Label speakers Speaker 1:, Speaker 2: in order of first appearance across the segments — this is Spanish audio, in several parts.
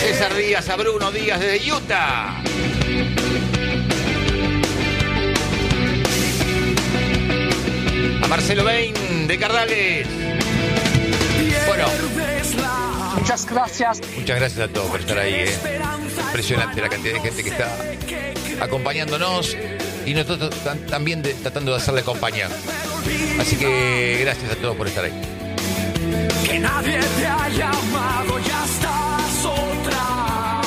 Speaker 1: César Díaz, a Bruno Díaz desde Utah. A Marcelo Bain de Cardales. Bueno,
Speaker 2: Muchas gracias.
Speaker 1: muchas gracias a todos por estar ahí. Impresionante la cantidad de gente que está acompañándonos y nosotros también tratando de hacerle compañía. Así que gracias a todos por estar ahí.
Speaker 3: Que nadie te ha llamado, ya estás otra.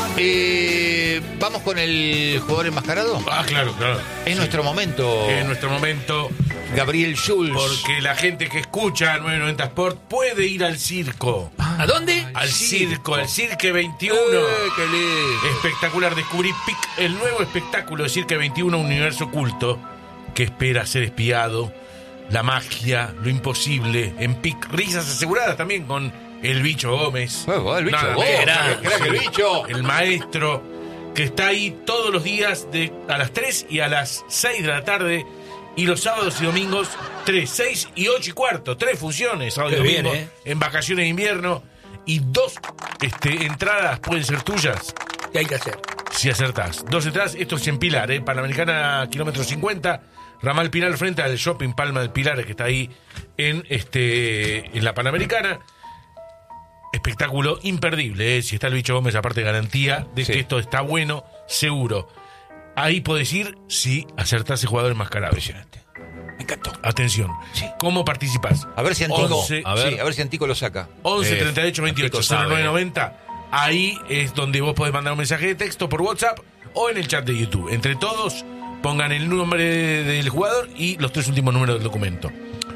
Speaker 1: Vamos con el jugador enmascarado.
Speaker 4: Claro.
Speaker 1: Es nuestro momento.
Speaker 4: En nuestro momento,
Speaker 1: Gabriel Schulz.
Speaker 4: porque la gente que escucha 990 Sport puede ir al circo.
Speaker 5: ¿A dónde?
Speaker 4: Al circo, al Cirque 21.
Speaker 1: Qué lindo.
Speaker 4: Espectacular, descubrí PIC, el nuevo espectáculo de Cirque 21, un universo oculto que espera ser espiado. La magia, lo imposible, en PIC, risas aseguradas también con el Bicho Gómez.
Speaker 1: El Bicho
Speaker 4: Nada
Speaker 1: Gómez,
Speaker 4: menos.
Speaker 1: crack el Bicho.
Speaker 4: El maestro que está ahí todos los días a las 3 y a las 6 de la tarde. Y los sábados y domingos 3, 6 y 8 y cuarto. 3 funciones sábado y
Speaker 5: Qué
Speaker 4: domingo
Speaker 5: bien,
Speaker 4: en vacaciones de invierno. Y 2 entradas pueden ser tuyas
Speaker 5: ¿Qué hay que hacer?
Speaker 4: si acertás. 2 entradas, esto es en Pilar, Panamericana, kilómetro 50. Ramal Pilar frente al Shopping Palma del Pilar, que está ahí en la Panamericana. Espectáculo imperdible, si está el Bicho Gómez, aparte de garantía de que esto está bueno, seguro. Ahí podés ir si acertás el jugador enmascarado.
Speaker 1: Impresionante. Me encantó.
Speaker 4: Atención.
Speaker 1: Sí.
Speaker 4: ¿Cómo participás?
Speaker 1: A ver si Antico,
Speaker 4: 11,
Speaker 1: a ver si Antico lo saca.
Speaker 4: 11 38 28
Speaker 5: Antico sabe.
Speaker 4: 0990. Ahí es donde vos podés mandar un mensaje de texto por WhatsApp o en el chat de YouTube. Entre todos, pongan el nombre del jugador y los 3 últimos números del documento.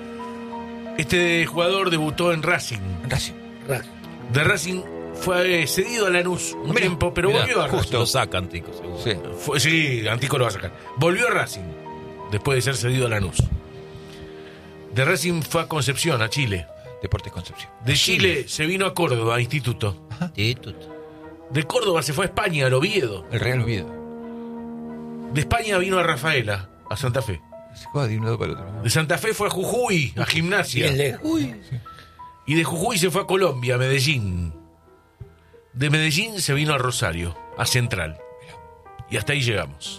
Speaker 4: Este jugador debutó en Racing. De Racing fue cedido a Lanús un tiempo, pero volvió a Racing.
Speaker 5: Lo saca Antico, seguro.
Speaker 1: Sí.
Speaker 4: Sí, Antico lo va a sacar. Volvió a Racing después de ser cedido a Lanús. De Racing fue a Concepción, a Chile.
Speaker 1: Deportes Concepción.
Speaker 4: De Chile se vino a Córdoba, a Instituto. De Córdoba se fue a España, al Oviedo.
Speaker 1: El Real Oviedo.
Speaker 4: De España vino a Rafaela, a Santa Fe.
Speaker 1: Se juega de un lado para el otro.
Speaker 4: De Santa Fe fue a Jujuy, a Gimnasia.
Speaker 5: Bien lejos.
Speaker 4: Y de Jujuy se fue a Colombia, a Medellín. De Medellín se vino a Rosario, a Central. Y hasta ahí llegamos.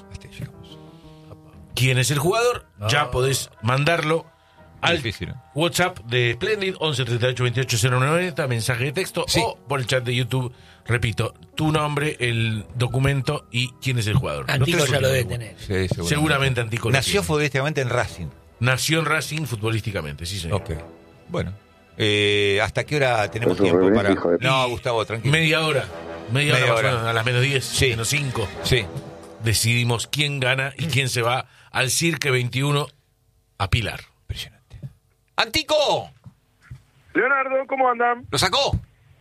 Speaker 4: ¿Quién es el jugador? Ya podés mandarlo al
Speaker 1: Difícil, ¿no?
Speaker 4: WhatsApp de Splendid, 11 38 28 0990, mensaje de texto,
Speaker 1: Sí.
Speaker 4: o por el chat de YouTube. Repito, tu nombre, el documento y quién es el jugador. Los
Speaker 5: Antico
Speaker 4: tres
Speaker 5: ya lo debe
Speaker 4: últimos.
Speaker 5: tener.
Speaker 1: Sí,
Speaker 4: Seguramente Antico lo
Speaker 1: Nació
Speaker 4: tiene.
Speaker 1: futbolísticamente en Racing.
Speaker 4: Nació en Racing futbolísticamente, sí señor.
Speaker 1: Ok. Bueno. ¿Hasta qué hora tenemos
Speaker 6: Eso
Speaker 1: tiempo
Speaker 6: realmente,
Speaker 1: para...?
Speaker 6: hijo de-
Speaker 1: No, Gustavo, tranquilo.
Speaker 4: Media hora
Speaker 1: Media
Speaker 4: más o
Speaker 1: hora.
Speaker 4: menos, a las menos 10,
Speaker 1: Sí.
Speaker 4: menos 5.
Speaker 1: Sí.
Speaker 4: Decidimos quién gana y quién se va al Cirque 21 a Pilar.
Speaker 1: Impresionante. ¡Antico!
Speaker 6: Leonardo, ¿cómo andan?
Speaker 1: ¿Lo sacó?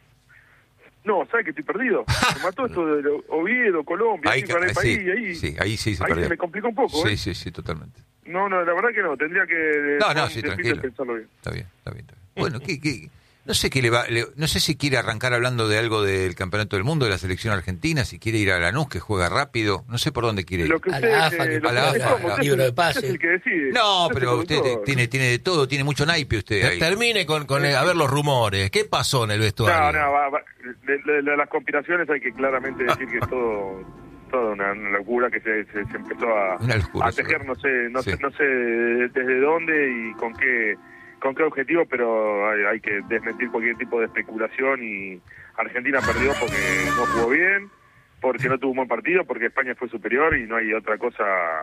Speaker 6: No, ¿sabes que estoy perdido? Me mató esto de Oviedo, Colombia,
Speaker 1: Ahí,
Speaker 6: ahí, para el
Speaker 1: sí,
Speaker 6: país, ahí.
Speaker 1: sí, ahí sí se
Speaker 6: ahí
Speaker 1: perdió.
Speaker 6: se me complicó un poco,
Speaker 1: Sí, sí, totalmente.
Speaker 6: No, la verdad que no, tendría que...
Speaker 1: No, sí,
Speaker 6: un tiempito
Speaker 1: tranquilo.
Speaker 6: pensarlo bien.
Speaker 1: Está bien. Bueno, no sé qué no sé si quiere arrancar hablando de algo del Campeonato del Mundo, de la selección argentina, si quiere ir a Lanús, que juega rápido, no sé por dónde quiere ir.
Speaker 6: Lo que
Speaker 5: A
Speaker 6: usted,
Speaker 5: la AFA, que
Speaker 6: lo
Speaker 1: a la
Speaker 6: usted
Speaker 1: AFA,
Speaker 6: somos,
Speaker 1: a la-
Speaker 6: usted
Speaker 5: libro de
Speaker 6: usted es
Speaker 5: pase.
Speaker 6: el que decide.
Speaker 1: No,
Speaker 6: Usted
Speaker 1: pero
Speaker 6: es el
Speaker 1: usted
Speaker 6: conductor.
Speaker 1: tiene de todo, tiene mucho naipe usted ahí.
Speaker 5: Termine con a ver los rumores. ¿Qué pasó en el vestuario?
Speaker 6: De las conspiraciones hay que claramente decir que es todo una locura que se empezó
Speaker 1: Una locura,
Speaker 6: a tejer, no
Speaker 1: Sí.
Speaker 6: sé desde dónde y con qué objetivo, pero hay que desmentir cualquier tipo de especulación. Y Argentina perdió porque no jugó bien, porque no tuvo un buen partido, porque España fue superior y no hay otra cosa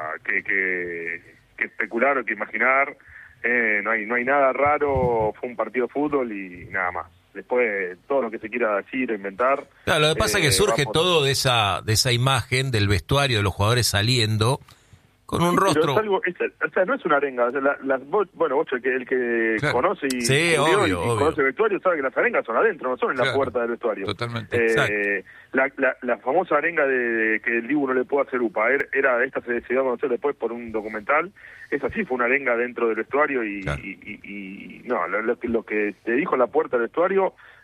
Speaker 6: que especular o que imaginar. No hay nada raro, fue un partido de fútbol y nada más. Después todo lo que se quiera decir o inventar.
Speaker 5: Claro, lo que pasa es que surge
Speaker 6: vamos.
Speaker 5: todo de esa imagen del vestuario de los jugadores saliendo con un
Speaker 6: Pero
Speaker 5: rostro.
Speaker 6: es algo, o sea, no es una arenga. O sea, vos el que
Speaker 1: Claro.
Speaker 6: conoce y,
Speaker 5: Sí,
Speaker 6: cubrió
Speaker 5: obvio,
Speaker 6: y
Speaker 5: obvio.
Speaker 6: conoce el vestuario sabe que las arengas son adentro, no son en la
Speaker 1: Claro.
Speaker 6: puerta del vestuario.
Speaker 1: Totalmente.
Speaker 5: Exacto.
Speaker 6: La famosa arenga de que el Dibu no le puede hacer UPA, era esta se dio a conocer después por un documental. Esa sí fue una arenga dentro del vestuario y,
Speaker 1: Claro.
Speaker 6: y no, lo que te dijo en la puerta del vestuario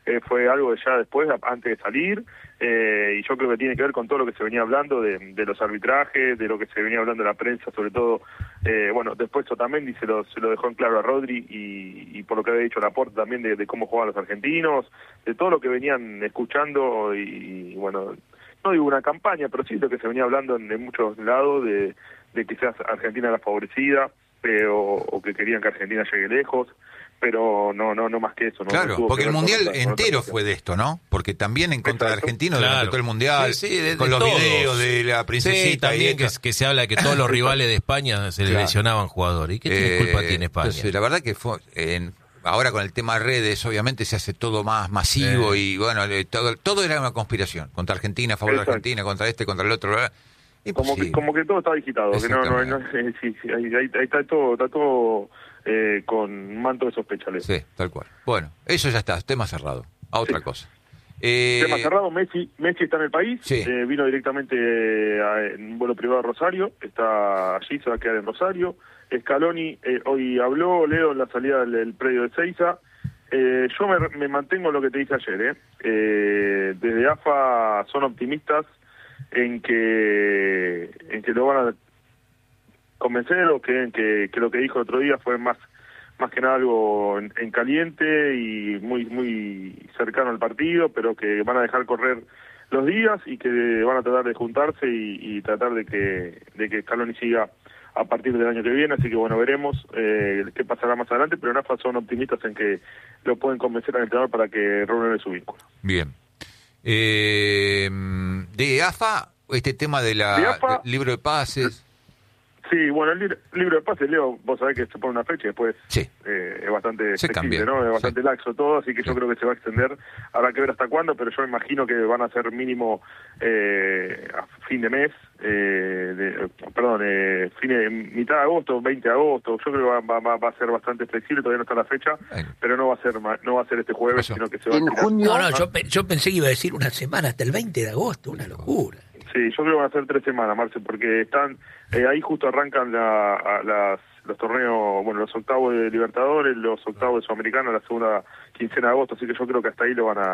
Speaker 6: fue algo de ya después, antes de salir, y yo creo que tiene que ver con todo lo que se venía hablando de los arbitrajes, de lo que se venía hablando de la prensa, sobre todo, bueno, después Otamendi se lo dejó en claro a Rodri, y por lo que había dicho Laporte también de cómo jugaban los argentinos, de todo lo que venían escuchando, y bueno, no digo una campaña, pero sí lo que se venía hablando en muchos lados de quizás Argentina era favorecida, o que querían que Argentina llegue lejos, pero no más que eso.
Speaker 1: Claro, porque el Mundial entero fue de esto, ¿no? Porque también en contra de Argentina durante todo el Mundial, con los videos de la princesita.
Speaker 5: Sí, también que se habla de que todos los rivales de España se le lesionaban jugadores. ¿Y qué culpa tiene España?
Speaker 1: Entonces, la verdad que fue... ahora con el tema redes, obviamente se hace todo más masivo y bueno, todo era una conspiración. Contra Argentina, a favor de Argentina, contra este, contra el otro, ¿verdad?
Speaker 6: Como que todo está digitado, que ahí está todo con manto de sospecha.
Speaker 1: Sí, tal cual. Bueno, eso ya está, tema cerrado. A otra cosa.
Speaker 6: Tema cerrado, Messi está en el país,
Speaker 1: sí.
Speaker 6: Vino directamente en un vuelo privado a Rosario, está allí, se va a quedar en Rosario. Scaloni hoy habló, Leo, en la salida del predio de Seiza. Yo me mantengo en lo que te dije ayer. Desde AFA son optimistas en que lo van a convencer, o que lo que dijo el otro día fue más que nada algo en caliente y muy cercano al partido, pero que van a dejar correr los días y que van a tratar de juntarse y tratar de que Scaloni siga a partir del año que viene, así que bueno, veremos qué pasará más adelante, pero en AFA son optimistas en que lo pueden convencer al entrenador para que renueve su vínculo.
Speaker 1: Bien. De AFA, este tema del libro de pases...
Speaker 6: Sí, bueno, el libro de pases, Leo, vos sabés que se pone una fecha y después es bastante flexible, ¿no? Es bastante laxo todo, así que yo creo que se va a extender. Habrá que ver hasta cuándo, pero yo me imagino que van a ser mínimo a fin de mes, mitad de agosto, 20 de agosto. Yo creo que va a ser bastante flexible, todavía no está la fecha, pero no va a ser este jueves, sino que se va a tirar.
Speaker 7: junio. Yo pensé que iba a decir una semana, hasta el 20 de agosto, una locura.
Speaker 6: Sí, yo creo que van a ser 3 semanas, Marce, porque están ahí justo arrancan los torneos, bueno, los octavos de Libertadores, los octavos de Sudamericana, la segunda quincena de agosto, así que yo creo que hasta ahí lo van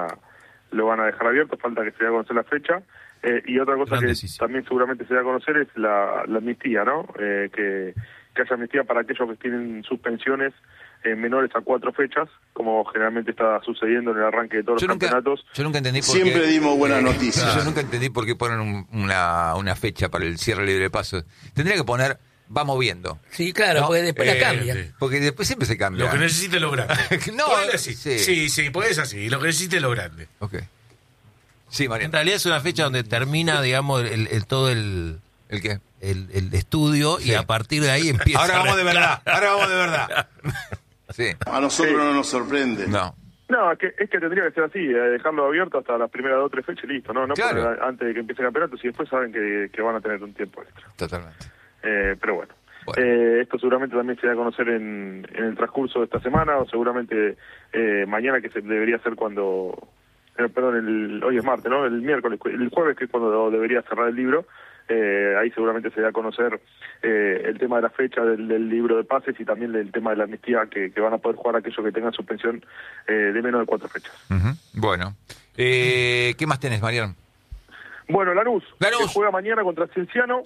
Speaker 6: a dejar abierto, falta que se dé a conocer la fecha. Y otra cosa que también seguramente se dé a conocer es la amnistía, ¿no? Que haya amnistía para aquellos que tienen suspensiones menores a 4 fechas, como generalmente está sucediendo en el arranque de todos los campeonatos.
Speaker 1: Yo nunca entendí por qué...
Speaker 8: Siempre dimos buenas noticias.
Speaker 1: Yo nunca entendí por qué ponen una fecha para el cierre libre de pasos. Tendría que poner, va moviendo.
Speaker 7: Sí, claro, ¿no? Porque después la cambian.
Speaker 1: Porque después siempre se cambia.
Speaker 4: Lo que necesite lo grande.
Speaker 1: Sí,
Speaker 4: podés así. Lo que necesite lo grande.
Speaker 1: Ok. Sí, María.
Speaker 5: En realidad es una fecha donde termina, digamos, todo el...
Speaker 1: ¿El qué?
Speaker 5: El estudio, y a partir de ahí empieza...
Speaker 1: Ahora vamos de verdad. Sí.
Speaker 8: A nosotros no nos sorprende.
Speaker 6: No, es que tendría que ser así, dejarlo abierto hasta las primeras 2 o 3 fechas y listo, no
Speaker 1: claro.
Speaker 6: Antes de que empiece el campeonato, si después saben que van a tener un tiempo extra.
Speaker 1: Totalmente.
Speaker 6: Pero bueno. Esto seguramente también se da a conocer en el transcurso de esta semana, o seguramente mañana, que se debería ser cuando... hoy es martes, ¿no? El miércoles, el jueves, que es cuando debería cerrar el libro. Ahí seguramente se da a conocer el tema de la fecha del libro de pases y también el tema de la amnistía que van a poder jugar aquellos que tengan suspensión de menos de 4 fechas.
Speaker 1: Bueno, ¿qué más tenés, Mariano?
Speaker 6: Bueno, Lanús que juega mañana contra Cienciano,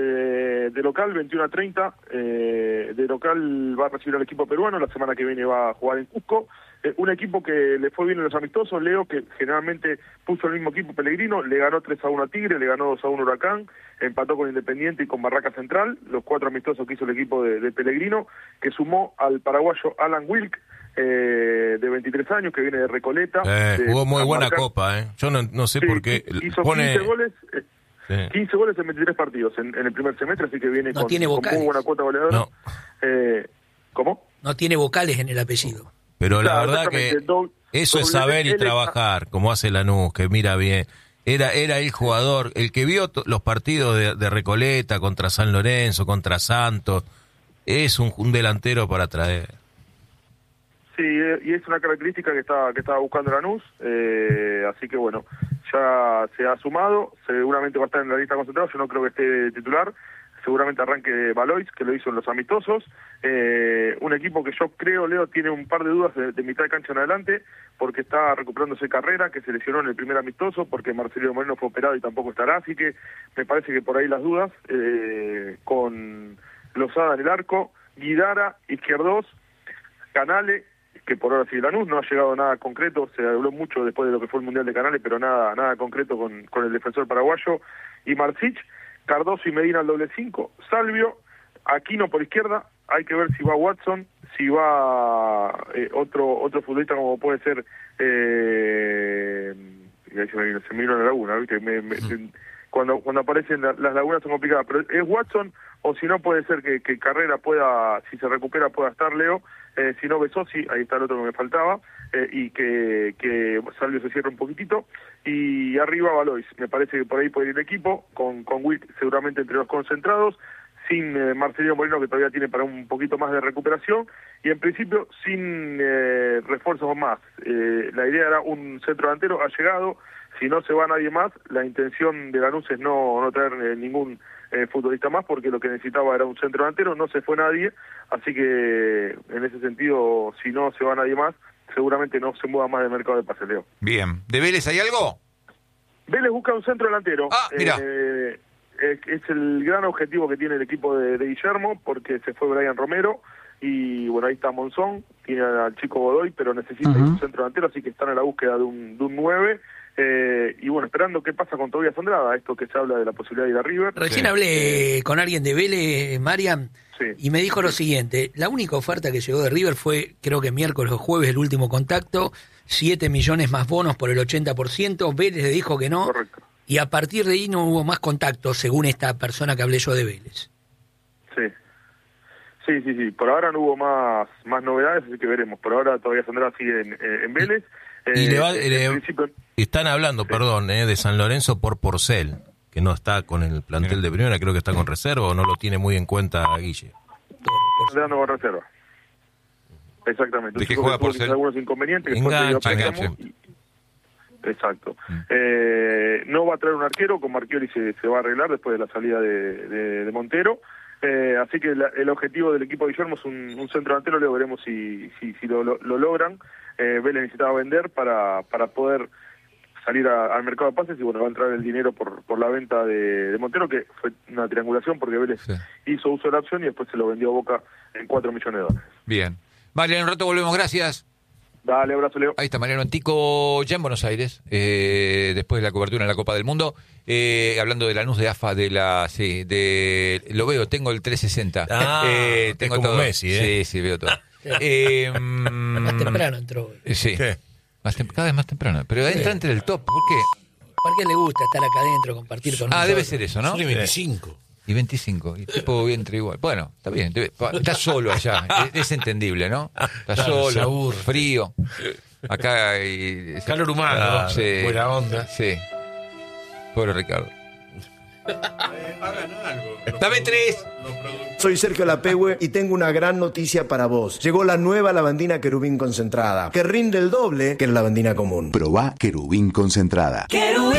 Speaker 6: de local 21:30, de local va a recibir al equipo peruano, la semana que viene va a jugar en Cusco. Un equipo que le fue bien en los amistosos, Leo, que generalmente puso el mismo equipo Pellegrino, le ganó 3-1 a Tigre, le ganó 2-1 a Huracán, empató con Independiente y con Barraca Central, los 4 amistosos que hizo el equipo de Pellegrino, que sumó al paraguayo Alan Wilk, de 23 años, que viene de Recoleta.
Speaker 5: Jugó muy buena copa, Yo no sé por qué.
Speaker 6: Hizo 15 goles. 15 goles en 23 partidos en el primer semestre, así que viene con muy buena cuota goleadora.
Speaker 5: No.
Speaker 6: ¿Cómo?
Speaker 7: No tiene vocales en el apellido.
Speaker 5: Pero la verdad que eso es saber y trabajar, como hace Lanús, que mira bien. Era el jugador, el que vio los partidos de Recoleta contra San Lorenzo, contra Santos, es un delantero para traer.
Speaker 6: Sí, y es una característica que estaba buscando Lanús, así que bueno, ya se ha sumado, seguramente va a estar en la lista concentrada, yo no creo que esté titular, seguramente arranque Valois, que lo hizo en los amistosos. Un equipo que yo creo, Leo, tiene un par de dudas de mitad de cancha en adelante, porque está recuperándose Carrera, que se lesionó en el primer amistoso, porque Marcelo Moreno fue operado y tampoco estará, así que me parece que por ahí las dudas, con Lozada en el arco, Guidara, Izquierdos, Canale, que por ahora sigue Lanús, no ha llegado nada concreto, se habló mucho después de lo que fue el Mundial de Canales, pero nada concreto con el defensor paraguayo, y Marcich, Cardoso y Medina al doble 5, Salvio, Aquino por izquierda, hay que ver si va Watson, si va otro futbolista como puede ser, se me vino la laguna, ¿viste? Cuando aparecen las lagunas son complicadas, pero es Watson, o si no puede ser que Carrera pueda, si se recupera pueda estar Leo, si no Besosi, ahí está el otro que me faltaba, y que Salvio se cierre un poquitito, y arriba Valois, me parece que por ahí puede ir el equipo, con Witt seguramente entre los concentrados, sin Marcelino Moreno, que todavía tiene para un poquito más de recuperación, y en principio sin refuerzos más. La idea era un centro delantero, ha llegado, si no se va nadie más, la intención de Lanús es no traer ningún futbolista más, porque lo que necesitaba era un centro delantero, no se fue nadie, así que en ese sentido, si no se va nadie más, seguramente no se mueva más del mercado de pase, Leo.
Speaker 1: Bien. ¿De Vélez hay algo?
Speaker 6: Vélez busca un centro delantero.
Speaker 1: Mira.
Speaker 6: Es el gran objetivo que tiene el equipo de Guillermo, porque se fue Brian Romero, y bueno, ahí está Monzón, tiene al chico Godoy, pero necesita un centro delantero, así que están en la búsqueda de un 9, y bueno, esperando qué pasa con Tobias Andrada, esto que se habla de la posibilidad de ir a River.
Speaker 7: Recién hablé con alguien de Vélez, Marian, y me dijo lo siguiente: la única oferta que llegó de River fue, creo que miércoles o jueves, el último contacto, 7 millones más bonos por el 80%, Vélez le dijo que no.
Speaker 6: Correcto.
Speaker 7: Y a partir de ahí no hubo más contacto, según esta persona que hablé yo de Vélez.
Speaker 6: Sí. Por ahora no hubo más novedades, así que veremos. Por ahora todavía Sandra sigue en Vélez.
Speaker 5: Están hablando, de San Lorenzo por Porcel, que no está con el plantel de primera, creo que está con reserva, o no lo tiene muy en cuenta Guille.
Speaker 6: Está dando con reserva. Exactamente.
Speaker 1: ¿De qué juega Porcel?
Speaker 6: Algunos inconvenientes.
Speaker 5: Enganche.
Speaker 6: Exacto. No va a traer un arquero, con Marchioli se va a arreglar después de la salida de Montero. Así que el objetivo del equipo de Guillermo es un centro delantero. Luego veremos si lo logran. Vélez necesitaba vender para poder salir al mercado de pases, y bueno, va a entrar el dinero por la venta de Montero, que fue una triangulación porque Vélez hizo uso de la opción y después se lo vendió a Boca en $4 millones.
Speaker 1: Bien. Vale, en un rato volvemos, gracias.
Speaker 6: Dale, abrazo, Leo.
Speaker 1: Ahí está Mariano Antico, ya en Buenos Aires, después de la cobertura en la Copa del Mundo, hablando de Lanús, de AFA, lo veo, tengo el 360.
Speaker 5: Tengo
Speaker 1: todo.
Speaker 5: Messi,
Speaker 1: Sí, veo todo.
Speaker 7: Más temprano entró.
Speaker 1: Sí,
Speaker 5: ¿Qué?
Speaker 1: cada vez más temprano, pero entra entre el top, ¿por qué?
Speaker 7: ¿Por qué le gusta estar acá adentro, compartir con nosotros?
Speaker 1: Debe ser eso, ¿no?
Speaker 4: Son 25.
Speaker 1: Y 25, y tipo entra igual. Bueno, está bien, está solo allá, es entendible, ¿no? Está solo, frío. Acá hay...
Speaker 4: Calor humano,
Speaker 1: sí,
Speaker 4: buena onda.
Speaker 1: Sí. Pobre Ricardo.
Speaker 8: Hagan algo.
Speaker 1: Dame 3.
Speaker 9: Soy Sergio Lapehue y tengo una gran noticia para vos. Llegó la nueva lavandina Querubín concentrada, que rinde el doble que la lavandina común.
Speaker 10: Probá Querubín concentrada.
Speaker 3: Querubín.